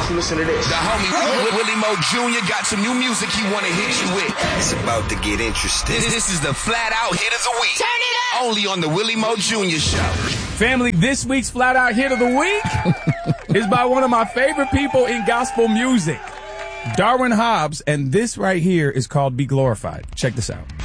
Listen to this. The homie Willie Mo Jr. got some new music he want to hit you with. It's about to get interesting. This is the Flat Out Hit of the Week. Turn it up. Only on the Willie Mo Jr. Show. Family, this week's Flat Out Hit of the Week is by one of my favorite people in gospel music, Darwin Hobbs, and this right here is called Be Glorified. Check this out.